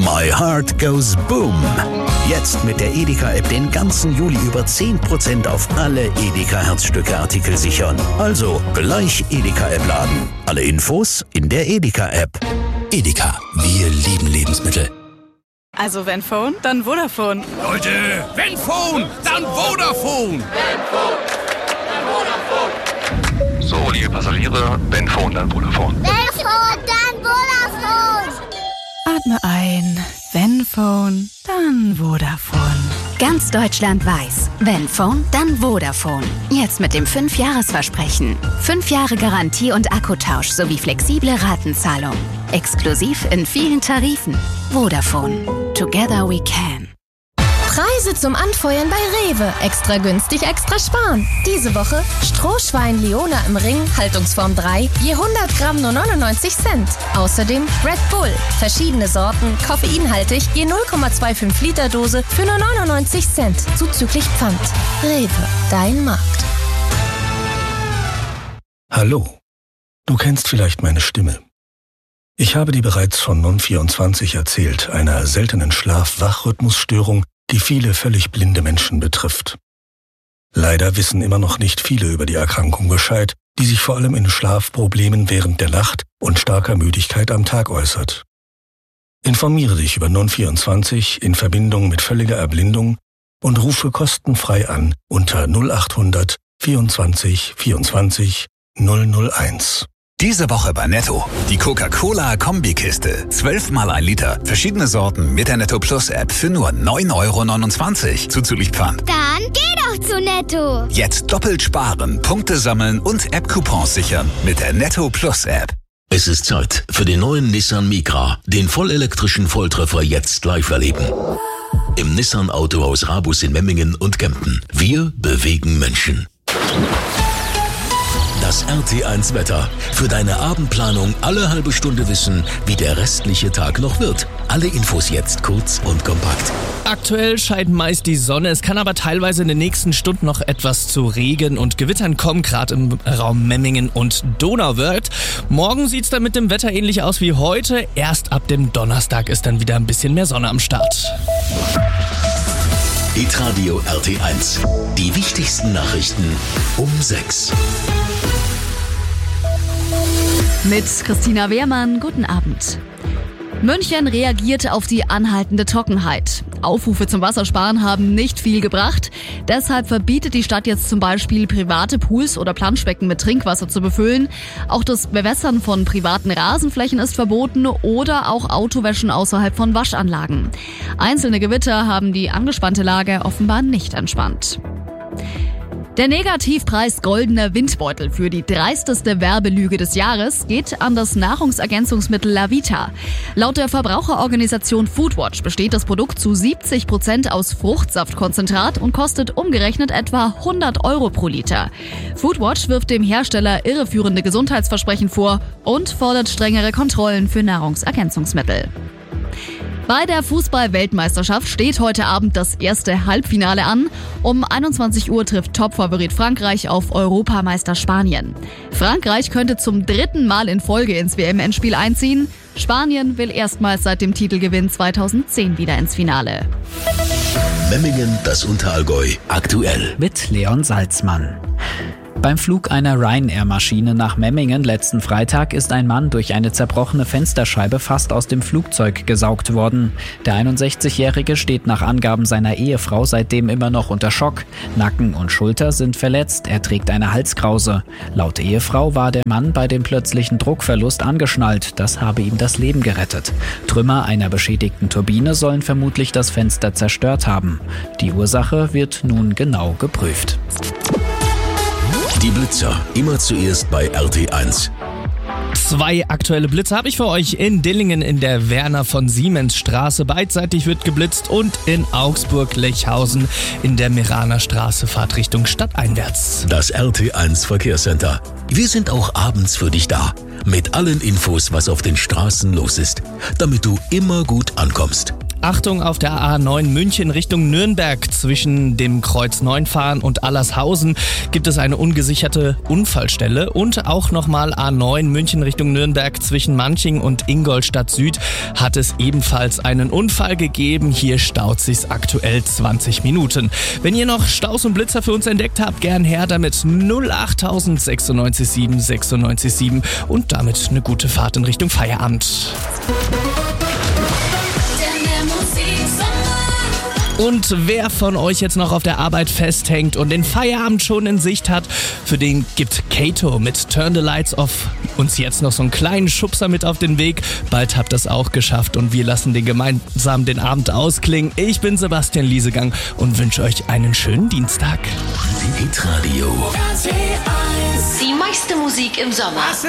My Heart Goes Boom. Jetzt mit der Edeka-App den ganzen Juli über 10% auf alle Edeka-Herzstücke-Artikel sichern. Also gleich Edeka-App laden. Alle Infos in der Edeka-App. Edeka, wir lieben Lebensmittel. Also wenn Phone, dann Vodafone. Leute, wenn Phone, dann Vodafone. So, liebe Passagiere, wenn Phone, dann Vodafone. Wenn Phone, dann Vodafone. Atme ein. Wenn Phone, dann Vodafone. Ganz Deutschland weiß, wenn Phone, dann Vodafone. Jetzt mit dem 5-Jahres-Versprechen. 5 Jahre Garantie und Akkutausch sowie flexible Ratenzahlung. Exklusiv in vielen Tarifen. Vodafone. Together we can. Preise zum Anfeuern bei Rewe. Extra günstig, extra sparen. Diese Woche Strohschwein Leona im Ring, Haltungsform 3, je 100 Gramm nur 99 Cent. Außerdem Red Bull, verschiedene Sorten, koffeinhaltig, je 0,25 Liter Dose für nur 99 Cent, zuzüglich Pfand. Rewe, dein Markt. Hallo, du kennst vielleicht meine Stimme. Ich habe dir bereits von Non24 erzählt, einer seltenen Schlaf-Wach-Rhythmusstörung, die viele völlig blinde Menschen betrifft. Leider wissen immer noch nicht viele über die Erkrankung Bescheid, die sich vor allem in Schlafproblemen während der Nacht und starker Müdigkeit am Tag äußert. Informiere dich über Non24 in Verbindung mit völliger Erblindung und rufe kostenfrei an unter 0800 24 24 001. Diese Woche bei Netto. Die Coca-Cola-Kombikiste. 12 mal 1 Liter. Verschiedene Sorten mit der Netto Plus App für nur 9,29 €. Zuzüglich Pfand. Dann geh doch zu Netto. Jetzt doppelt sparen, Punkte sammeln und App-Coupons sichern mit der Netto Plus App. Es ist Zeit für den neuen Nissan Micra. Den vollelektrischen Volltreffer jetzt live erleben. Im Nissan Autohaus Rabus in Memmingen und Kempten. Wir bewegen Menschen. Das RT1 Wetter. Für deine Abendplanung alle halbe Stunde wissen, wie der restliche Tag noch wird. Alle Infos jetzt kurz und kompakt. Aktuell scheint meist die Sonne. Es kann aber teilweise in den nächsten Stunden noch etwas zu Regen und Gewittern kommen, gerade im Raum Memmingen und Donauwörth. Morgen sieht es dann mit dem Wetter ähnlich aus wie heute. Erst ab dem Donnerstag ist dann wieder ein bisschen mehr Sonne am Start. Hitradio RT1. Die wichtigsten Nachrichten um 6. Mit Christina Wehrmann, guten Abend. München reagiert auf die anhaltende Trockenheit. Aufrufe zum Wassersparen haben nicht viel gebracht. Deshalb verbietet die Stadt jetzt zum Beispiel private Pools oder Planschbecken mit Trinkwasser zu befüllen. Auch das Bewässern von privaten Rasenflächen ist verboten oder auch Autowäschen außerhalb von Waschanlagen. Einzelne Gewitter haben die angespannte Lage offenbar nicht entspannt. Der Negativpreis Goldener Windbeutel für die dreisteste Werbelüge des Jahres geht an das Nahrungsergänzungsmittel Lavita. Laut der Verbraucherorganisation Foodwatch besteht das Produkt zu 70% aus Fruchtsaftkonzentrat und kostet umgerechnet etwa 100 € pro Liter. Foodwatch wirft dem Hersteller irreführende Gesundheitsversprechen vor und fordert strengere Kontrollen für Nahrungsergänzungsmittel. Bei der Fußball-Weltmeisterschaft steht heute Abend das erste Halbfinale an. Um 21 Uhr trifft Topfavorit Frankreich auf Europameister Spanien. Frankreich könnte zum 3. Mal in Folge ins WM-Endspiel einziehen. Spanien will erstmals seit dem Titelgewinn 2010 wieder ins Finale. Memmingen, das Unterallgäu, aktuell. Mit Leon Salzmann. Beim Flug einer Ryanair-Maschine nach Memmingen letzten Freitag ist ein Mann durch eine zerbrochene Fensterscheibe fast aus dem Flugzeug gesaugt worden. Der 61-Jährige steht nach Angaben seiner Ehefrau seitdem immer noch unter Schock. Nacken und Schulter sind verletzt, er trägt eine Halskrause. Laut Ehefrau war der Mann bei dem plötzlichen Druckverlust angeschnallt, das habe ihm das Leben gerettet. Trümmer einer beschädigten Turbine sollen vermutlich das Fenster zerstört haben. Die Ursache wird nun genau geprüft. Die Blitzer, immer zuerst bei RT1. 2 aktuelle Blitze habe ich für euch in Dillingen in der Werner von Siemens Straße. Beidseitig wird geblitzt und in Augsburg-Lechhausen in der Meraner Straße Fahrtrichtung stadteinwärts. Das RT1 Verkehrscenter. Wir sind auch abends für dich da. Mit allen Infos, was auf den Straßen los ist, damit du immer gut ankommst. Achtung, auf der A9 München Richtung Nürnberg zwischen dem Kreuz 9 fahren und Allershausen gibt es eine ungesicherte Unfallstelle. Und auch nochmal A9 München Richtung Nürnberg zwischen Manching und Ingolstadt Süd hat es ebenfalls einen Unfall gegeben. Hier staut sich's aktuell 20 Minuten. Wenn ihr noch Staus und Blitzer für uns entdeckt habt, gern her damit 08000 96 7 und damit eine gute Fahrt in Richtung Feierabend. Und wer von euch jetzt noch auf der Arbeit festhängt und den Feierabend schon in Sicht hat, für den gibt Kato mit Turn the Lights Off uns jetzt noch so einen kleinen Schubser mit auf den Weg. Bald habt ihr es auch geschafft und wir lassen den gemeinsam den Abend ausklingen. Ich bin Sebastian Liesegang und wünsche euch einen schönen Dienstag. Hitradio. Die meiste Musik im Sommer.